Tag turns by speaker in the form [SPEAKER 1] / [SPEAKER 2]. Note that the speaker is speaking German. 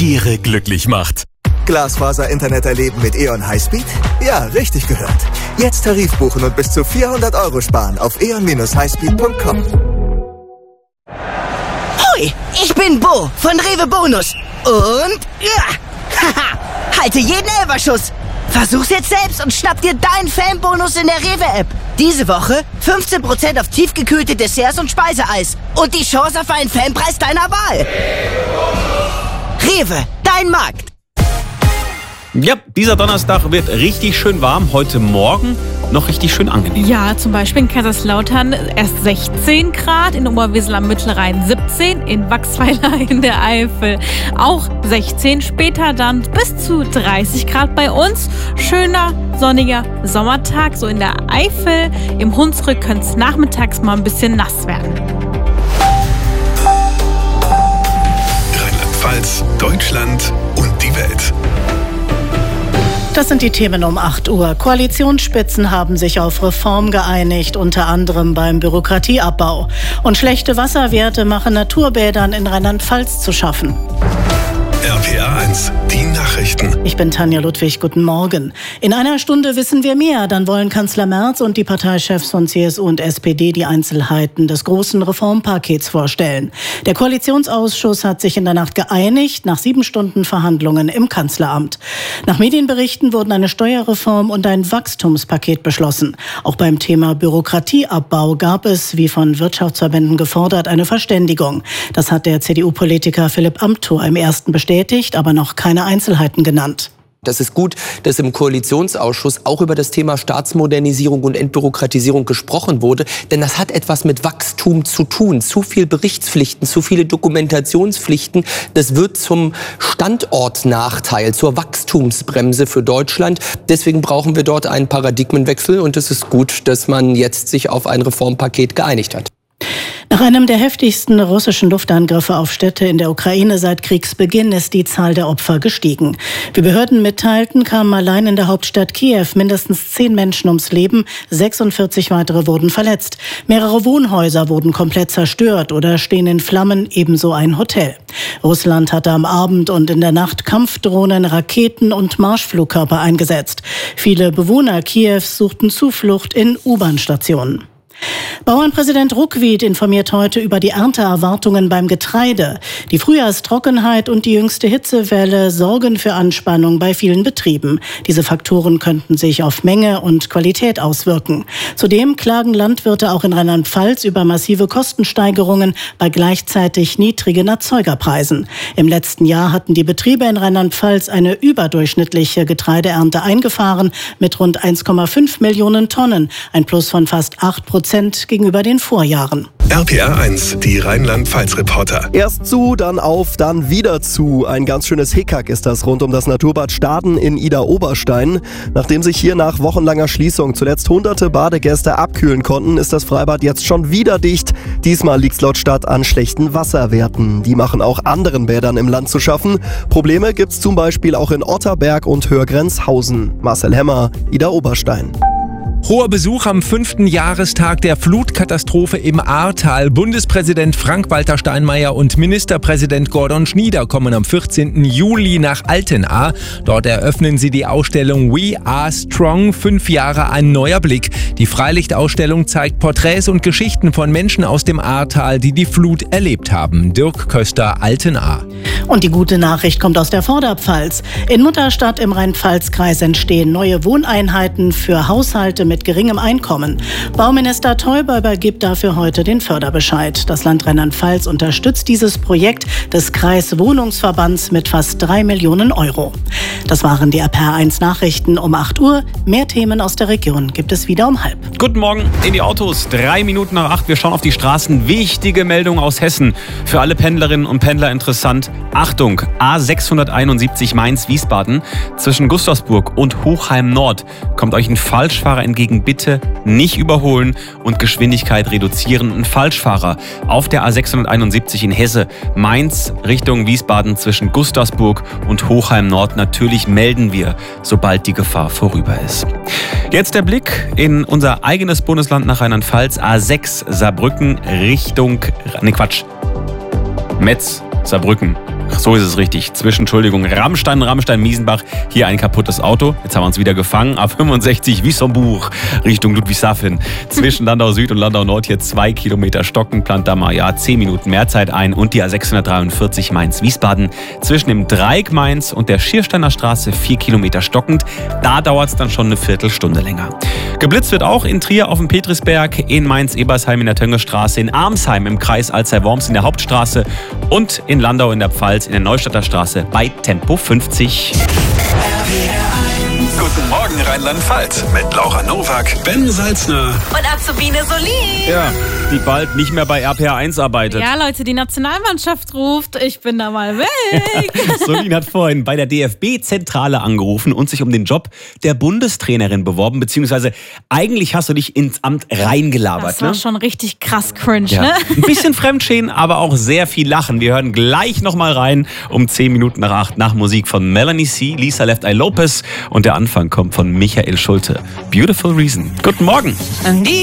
[SPEAKER 1] Tiere glücklich macht.
[SPEAKER 2] Glasfaser-Internet erleben mit E.ON Highspeed? Ja, richtig gehört. Jetzt Tarif buchen und bis zu 400 € sparen auf eon-highspeed.com.
[SPEAKER 3] Hoi, ich bin Bo von Rewe Bonus. Und halte jeden Elferschuss. Versuch's jetzt selbst und schnapp dir deinen Fanbonus in der Rewe-App. Diese Woche 15% auf tiefgekühlte Desserts und Speiseeis. Und die Chance auf einen Fanpreis deiner Wahl. Rewe, dein Markt.
[SPEAKER 4] Ja, dieser Donnerstag wird richtig schön warm. Heute Morgen noch richtig schön angenehm.
[SPEAKER 5] Ja, zum Beispiel in Kaiserslautern erst 16 Grad, in Oberwesel am Mittelrhein 17, in Wachsweiler in der Eifel auch 16, später dann bis zu 30 Grad bei uns. Schöner, sonniger Sommertag, so in der Eifel. Im Hunsrück könnte es nachmittags mal ein bisschen nass werden.
[SPEAKER 6] Rheinland-Pfalz, Deutschland und die Welt.
[SPEAKER 7] Das sind die Themen um 8 Uhr. Koalitionsspitzen haben sich auf Reform geeinigt, unter anderem beim Bürokratieabbau. Und schlechte Wasserwerte machen Naturbädern in Rheinland-Pfalz zu schaffen.
[SPEAKER 6] RPA 1, die Nachrichten.
[SPEAKER 7] Ich bin Tanja Ludwig, guten Morgen. In einer Stunde wissen wir mehr. Dann wollen Kanzler Merz und die Parteichefs von CSU und SPD die Einzelheiten des großen Reformpakets vorstellen. Der Koalitionsausschuss hat sich in der Nacht geeinigt, nach 7 Stunden Verhandlungen im Kanzleramt. Nach Medienberichten wurden eine Steuerreform und ein Wachstumspaket beschlossen. Auch beim Thema Bürokratieabbau gab es, wie von Wirtschaftsverbänden gefordert, eine Verständigung. Das hat der CDU-Politiker Philipp Amthor im ersten bestätigt, aber noch keine Einzelheiten genannt.
[SPEAKER 8] Das ist gut, dass im Koalitionsausschuss auch über das Thema Staatsmodernisierung und Entbürokratisierung gesprochen wurde. Denn das hat etwas mit Wachstum zu tun. Zu viel Berichtspflichten, zu viele Dokumentationspflichten. Das wird zum Standortnachteil, zur Wachstumsbremse für Deutschland. Deswegen brauchen wir dort einen Paradigmenwechsel. Und es ist gut, dass man jetzt sich auf ein Reformpaket geeinigt hat.
[SPEAKER 7] Nach einem der heftigsten russischen Luftangriffe auf Städte in der Ukraine seit Kriegsbeginn ist die Zahl der Opfer gestiegen. Wie Behörden mitteilten, kamen allein in der Hauptstadt Kiew mindestens 10 Menschen ums Leben, 46 weitere wurden verletzt. Mehrere Wohnhäuser wurden komplett zerstört oder stehen in Flammen, ebenso ein Hotel. Russland hatte am Abend und in der Nacht Kampfdrohnen, Raketen und Marschflugkörper eingesetzt. Viele Bewohner Kiews suchten Zuflucht in U-Bahn-Stationen. Bauernpräsident Ruckwied informiert heute über die Ernteerwartungen beim Getreide. Die Frühjahrstrockenheit und die jüngste Hitzewelle sorgen für Anspannung bei vielen Betrieben. Diese Faktoren könnten sich auf Menge und Qualität auswirken. Zudem klagen Landwirte auch in Rheinland-Pfalz über massive Kostensteigerungen bei gleichzeitig niedrigen Erzeugerpreisen. Im letzten Jahr hatten die Betriebe in Rheinland-Pfalz eine überdurchschnittliche Getreideernte eingefahren mit rund 1,5 Millionen Tonnen, ein Plus von fast 8% gegenüber den Vorjahren.
[SPEAKER 6] RPA 1, die Rheinland-Pfalz-Reporter.
[SPEAKER 9] Erst zu, dann auf, dann wieder zu. Ein ganz schönes Hickhack ist das rund um das Naturbad Staden in Idar-Oberstein. Nachdem sich hier nach wochenlanger Schließung zuletzt hunderte Badegäste abkühlen konnten, ist das Freibad jetzt schon wieder dicht. Diesmal liegt es laut Stadt an schlechten Wasserwerten. Die machen auch anderen Bädern im Land zu schaffen. Probleme gibt's zum Beispiel auch in Otterberg und Hörgrenzhausen. Marcel Hemmer, Idar-Oberstein.
[SPEAKER 10] Hoher Besuch am 5. Jahrestag der Flutkatastrophe im Ahrtal. Bundespräsident Frank-Walter Steinmeier und Ministerpräsident Gordon Schnieder kommen am 14. Juli nach Altenahr. Dort eröffnen sie die Ausstellung We Are Strong, 5 Jahre ein neuer Blick. Die Freilichtausstellung zeigt Porträts und Geschichten von Menschen aus dem Ahrtal, die die Flut erlebt haben. Dirk Köster, Altenahr.
[SPEAKER 7] Und die gute Nachricht kommt aus der Vorderpfalz. In Mutterstadt im Rhein-Pfalz-Kreis entstehen neue Wohneinheiten für Haushalte mit geringem Einkommen. Bauminister Theuber gibt dafür heute den Förderbescheid. Das Land Rheinland-Pfalz unterstützt dieses Projekt des Kreiswohnungsverbands mit fast 3 Millionen Euro. Das waren die RPA 1 Nachrichten um 8 Uhr. Mehr Themen aus der Region gibt es wieder um 7:30.
[SPEAKER 4] Guten Morgen in die Autos. 3 Minuten nach 8. Wir schauen auf die Straßen. Wichtige Meldung aus Hessen. Für alle Pendlerinnen und Pendler interessant. Achtung, A671 Mainz-Wiesbaden. Zwischen Gustavsburg und Hochheim Nord kommt euch ein Falschfahrer entgegen. Bitte nicht überholen und Geschwindigkeit reduzieren. Ein Falschfahrer auf der A671 in Hesse, Mainz Richtung Wiesbaden zwischen Gustavsburg und Hochheim Nord. Natürlich melden wir, sobald die Gefahr vorüber ist. Jetzt der Blick in unser eigenes Bundesland nach Rheinland-Pfalz. A6 Saarbrücken Richtung, Metz, Saarbrücken. So ist es richtig. Zwischen, Rammstein und Rammstein-Miesenbach. Hier ein kaputtes Auto. Jetzt haben wir uns wieder gefangen. A65 Wissembourg Richtung Ludwigshafen. Zwischen Landau Süd und Landau Nord hier 2 Kilometer stocken. Plant da mal 10 Minuten mehr Zeit ein. Und die A643 Mainz-Wiesbaden. Zwischen dem Dreieck Mainz und der Schiersteiner Straße 4 Kilometer stockend. Da dauert es dann schon eine Viertelstunde länger. Geblitzt wird auch in Trier auf dem Petrisberg, in Mainz-Ebersheim in der Töngestraße, in Armsheim im Kreis Alzey-Worms in der Hauptstraße und in Landau in der Pfalz in der Neustadter Straße bei Tempo 50.
[SPEAKER 6] Guten Morgen Rheinland-Pfalz mit Laura Nowak, Ben Salzner
[SPEAKER 5] Und Azubine Solin.
[SPEAKER 4] Ja, die bald nicht mehr bei RPA 1 arbeitet.
[SPEAKER 5] Ja, Leute, die Nationalmannschaft ruft. Ich bin da mal weg.
[SPEAKER 4] Solin hat vorhin bei der DFB-Zentrale angerufen und sich um den Job der Bundestrainerin beworben, beziehungsweise eigentlich hast du dich ins Amt reingelabert.
[SPEAKER 5] Das war schon richtig krass cringe,
[SPEAKER 4] Ja.
[SPEAKER 5] ne?
[SPEAKER 4] Ein bisschen Fremdschämen, aber auch sehr viel Lachen. Wir hören gleich nochmal rein um 10 Minuten nach 8 nach Musik von Melanie C., Lisa Left Eye Lopez und der Anfang kommt von Michael Schulte. Beautiful Reason. Guten Morgen.